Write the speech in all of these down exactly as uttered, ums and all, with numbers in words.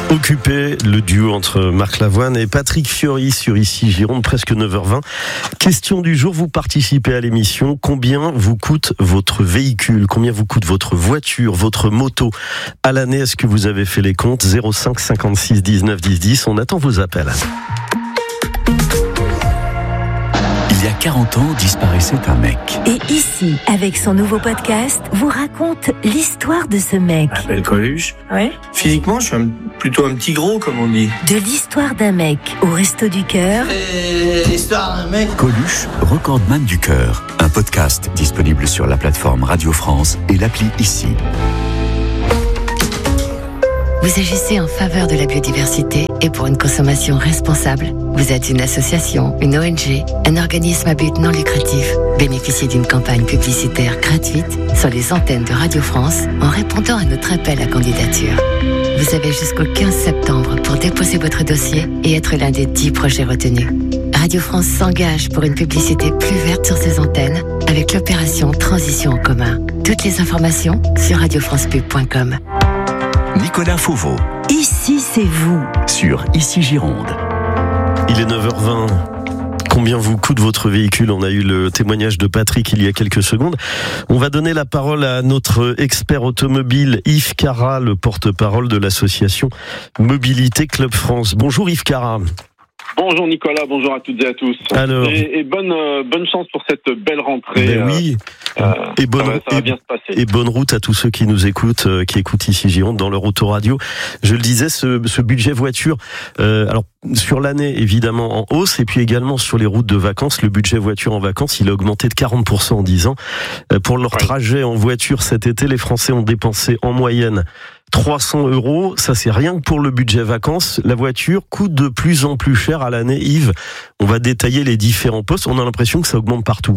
Occupé, le duo entre Marc Lavoine et Patrick Fiori sur Ici Gironde, presque neuf heures vingt. Question du jour, vous participez à l'émission. Combien vous coûte votre véhicule? Combien vous coûte votre voiture, votre moto à l'année? Est-ce que vous avez fait les comptes? Zéro cinq cinquante-six dix-neuf dix dix, on attend vos appels. Il y a quarante ans, disparaissait un mec. Et ici, avec son nouveau podcast, vous raconte l'histoire de ce mec. Je m'appelle Coluche. Ouais. Physiquement, je suis un, plutôt un petit gros, comme on dit. De l'histoire d'un mec au Resto du Cœur. Et l'histoire d'un mec. Coluche, recordman du cœur. Un podcast disponible sur la plateforme Radio France et l'appli Ici. Vous agissez en faveur de la biodiversité et pour une consommation responsable. Vous êtes une association, une O N G, un organisme à but non lucratif. Bénéficiez d'une campagne publicitaire gratuite sur les antennes de Radio France en répondant à notre appel à candidature. Vous avez jusqu'au quinze septembre pour déposer votre dossier et être l'un des dix projets retenus. Radio France s'engage pour une publicité plus verte sur ses antennes avec l'opération Transition en commun. Toutes les informations sur radio france pub point com. Nicolas Fauveau. Ici, c'est vous. Sur Ici Gironde. Il est neuf heures vingt. Combien vous coûte votre véhicule? On a eu le témoignage de Patrick il y a quelques secondes. On va donner la parole à notre expert automobile Yves Carra, le porte-parole de l'association Mobilité Club France. Bonjour Yves Carra. Bonjour Nicolas, bonjour à toutes et à tous. Alors, et, et bonne euh, bonne chance pour cette belle rentrée. Ben oui. Euh, et bonne ça va, ça va et, bien se passer. Et bonne route à tous ceux qui nous écoutent, euh, qui écoutent Ici Gironde dans leur autoradio. Je le disais, ce, ce budget voiture, euh, alors sur l'année évidemment en hausse, et puis également sur les routes de vacances, le budget voiture en vacances, il a augmenté de quarante pour cent en dix ans. Euh, pour leur ouais. trajet en voiture cet été, les Français ont dépensé en moyenne trois cents euros, ça c'est rien que pour le budget vacances. La voiture coûte de plus en plus cher à l'année. Yves, on va détailler les différents postes. On a l'impression que ça augmente partout.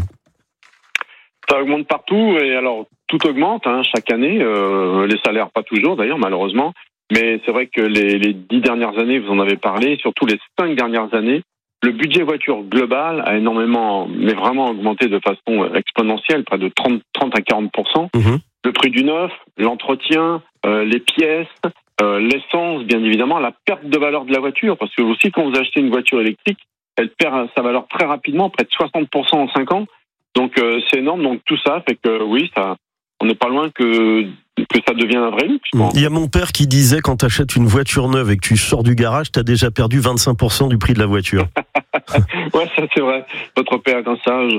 Ça augmente partout, et alors tout augmente hein, chaque année. Euh, les salaires pas toujours d'ailleurs malheureusement, mais c'est vrai que les, les dix dernières années, vous en avez parlé, surtout les cinq dernières années, le budget voiture global a énormément, mais vraiment augmenté de façon exponentielle, près de trente, trente à quarante pour cent. Mmh. Le prix du neuf, l'entretien, euh, les pièces, euh, l'essence, bien évidemment, la perte de valeur de la voiture, parce que aussi quand vous achetez une voiture électrique, elle perd sa valeur très rapidement, près de soixante pour cent en cinq ans. Donc euh, c'est énorme. Donc tout ça fait que oui, ça, on n'est pas loin que que ça devienne un vrai luxe. Il y a mon père qui disait quand tu achètes une voiture neuve et que tu sors du garage, tu as déjà perdu vingt-cinq pour cent du prix de la voiture. Ouais, ça c'est vrai. Votre père est un sage.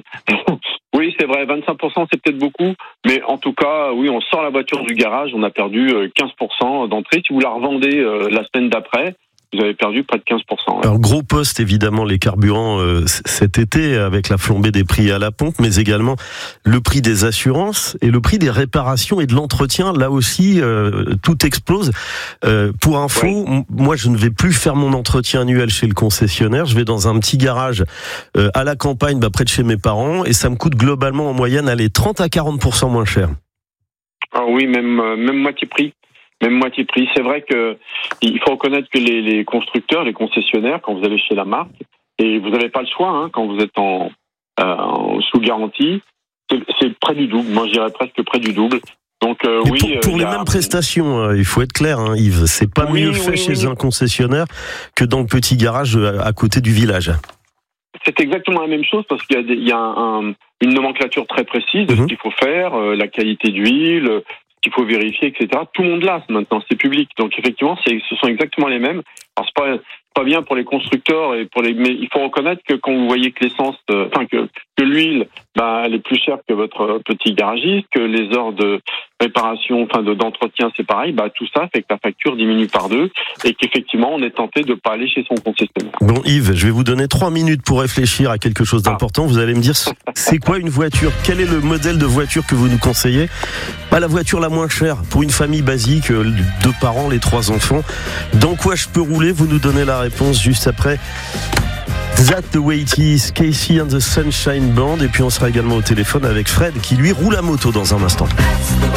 Oui, c'est vrai, vingt-cinq pour cent c'est peut-être beaucoup, mais en tout cas, oui, on sort la voiture du garage, on a perdu quinze pour cent d'entrée. Si vous la revendez euh, la semaine d'après, vous avez perdu près de quinze pour cent. Ouais. Alors, gros poste, évidemment, les carburants euh, cet été, avec la flambée des prix à la pompe, mais également le prix des assurances et le prix des réparations et de l'entretien. Là aussi, euh, tout explose. Euh, pour info, oui. m- moi, je ne vais plus faire mon entretien annuel chez le concessionnaire. Je vais dans un petit garage euh, à la campagne, bah, près de chez mes parents, et ça me coûte globalement en moyenne, allez, trente à quarante pour cent moins cher. Ah oui, même, euh, même moitié prix. Même moitié prix. C'est vrai que il faut reconnaître que les, les constructeurs, les concessionnaires, quand vous allez chez la marque, et vous n'avez pas le choix hein, quand vous êtes en, euh, en sous garantie, c'est, c'est près du double. Moi, je dirais presque près du double. Donc euh, oui. Pour, pour euh, les a... mêmes prestations, euh, il faut être clair, hein, Yves. C'est pas oui, mieux oui, fait oui, chez oui. un concessionnaire que dans le petit garage à, à côté du village. C'est exactement la même chose parce qu'il y a, des, il y a un, un, une nomenclature très précise de mmh. ce qu'il faut faire, euh, la qualité d'huile, qu'il faut vérifier, et cetera. Tout le monde l'a maintenant, c'est public. Donc effectivement, c'est, ce sont exactement les mêmes. Alors c'est pas pas bien pour les constructeurs et pour les, mais il faut reconnaître que quand vous voyez que l'essence, euh, enfin que que l'huile, bah elle est plus chère que votre petit garagiste, que les heures de réparation, enfin de d'entretien, c'est pareil. Bah tout ça fait que la facture diminue par deux et qu'effectivement on est tenté de pas aller chez son concessionnaire. Bon Yves, je vais vous donner trois minutes pour réfléchir à quelque chose d'important. Ah. Vous allez me dire c'est quoi une voiture? Quel est le modèle de voiture que vous nous conseillez? Pas la voiture la moins chère pour une famille basique, deux parents, les trois enfants. Dans quoi je peux rouler? Vous nous donnez la réponse juste après. That's the way it is, Casey and the Sunshine Band. Et puis on sera également au téléphone avec Fred qui lui roule à moto dans un instant.